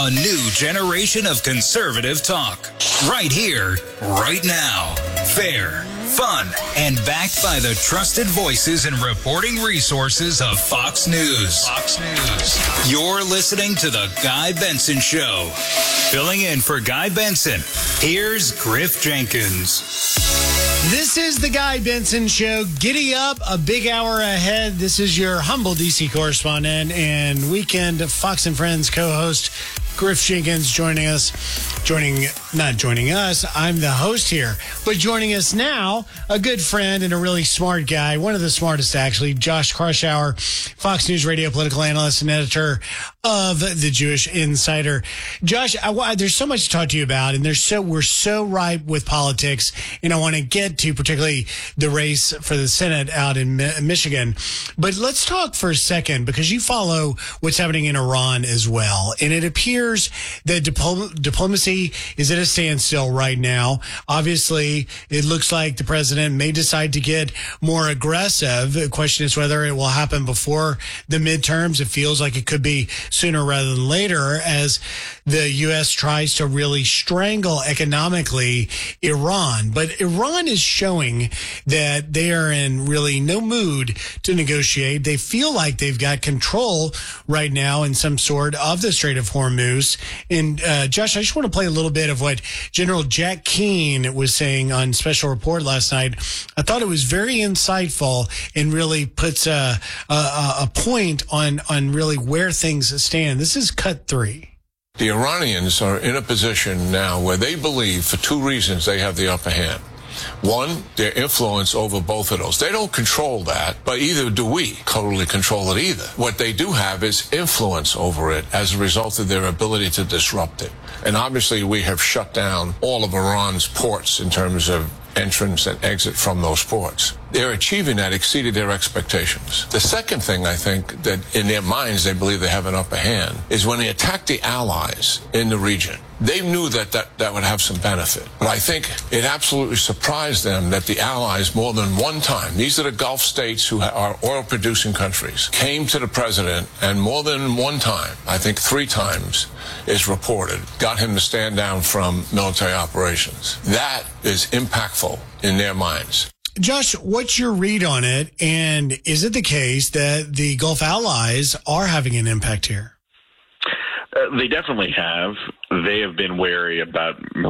A new generation of conservative talk. Right here, right now. Fair, fun, and backed by the trusted voices and reporting resources of Fox News. Fox News. You're listening to The Guy Benson Show. Filling in for Guy Benson, here's Griff Jenkins. This is The Guy Benson Show. Giddy up, a big hour ahead. This is your humble D.C. correspondent and weekend Fox and Friends co-host, Griff Jenkins, joining us. Not joining us, I'm the host here. But joining us now, a good friend and a really smart guy, one of the smartest actually, Josh Kraushaar, Fox News radio political analyst and editor of the Jewish Insider. Josh, there's so much to talk to you about, and we're so ripe with politics, and I want to get to particularly the race for the Senate out in Michigan. But let's talk for a second, because you follow what's happening in Iran as well, and it appears that diplomacy is at a standstill right now. Obviously, it looks like the president may decide to get more aggressive. The question is whether it will happen before the midterms. It feels like it could be sooner rather than later, as the U.S. tries to really strangle economically Iran. But Iran is showing that they are in really no mood to negotiate. They feel like they've got control right now in some sort of the Strait of Hormuz. And Josh, I just want to play a little bit of what General Jack Keane was saying on Special Report last night. I thought it was very insightful and really puts a point on really where things stand. This is cut 3. The Iranians are in a position now where they believe, for two reasons, they have the upper hand. One, their influence over both of those. They don't control that, but either do we totally control it either. What they do have is influence over it as a result of their ability to disrupt it. And obviously we have shut down all of Iran's ports in terms of entrance and exit from those ports. Their achieving that exceeded their expectations. The second thing, I think, that in their minds they believe they have an upper hand is when they attacked the allies in the region. They knew that would have some benefit. But I think it absolutely surprised them that the allies more than one time, these are the Gulf states who are oil-producing countries, came to the president and more than one time, I think 3 times is reported, got him to stand down from military operations. That is impactful in their minds. Josh, what's your read on it? And is it the case that the Gulf allies are having an impact here? They definitely have. They have been wary about